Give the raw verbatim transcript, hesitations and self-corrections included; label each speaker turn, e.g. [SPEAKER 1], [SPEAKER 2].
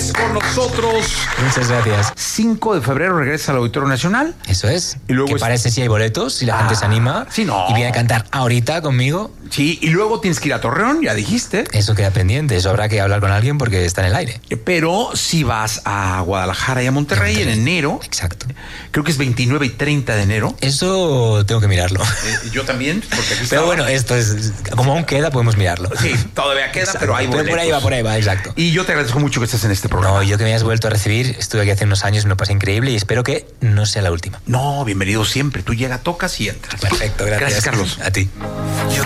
[SPEAKER 1] estés con nosotros.
[SPEAKER 2] Muchas gracias.
[SPEAKER 1] cinco de febrero regresa al Auditorio Nacional.
[SPEAKER 2] Eso es.
[SPEAKER 1] Y luego
[SPEAKER 2] que
[SPEAKER 1] es...
[SPEAKER 2] parece si hay boletos, si la
[SPEAKER 1] ah,
[SPEAKER 2] gente se anima.
[SPEAKER 1] Sí, no.
[SPEAKER 2] Y viene a cantar ahorita conmigo.
[SPEAKER 1] Sí, y luego tienes que ir a Torreón, ya dijiste.
[SPEAKER 2] Eso queda pendiente, eso habrá que hablar con alguien porque está en el aire.
[SPEAKER 1] Pero si vas a Guadalajara y a Monterrey, Monterrey. en enero.
[SPEAKER 2] Exacto.
[SPEAKER 1] Creo que es veintinueve y treinta de enero.
[SPEAKER 2] Eso tengo que mirarlo.
[SPEAKER 1] Eh, yo también, porque aquí está.
[SPEAKER 2] Pero bueno, esto es, como aún queda, podemos mirarlo.
[SPEAKER 1] Sí, todavía queda, exacto, pero hay boletos.
[SPEAKER 2] Pero por ahí va, por ahí va, exacto.
[SPEAKER 1] Y yo te agradezco mucho que estés en este programa.
[SPEAKER 2] No, yo que me hayas vuelto a recibir, estuve aquí hace unos años, me lo pasé increíble y espero que no sea la última.
[SPEAKER 1] No, bienvenido siempre. Tú llegas, tocas y entras.
[SPEAKER 2] Perfecto, gracias.
[SPEAKER 1] Gracias, Carlos.
[SPEAKER 2] A ti.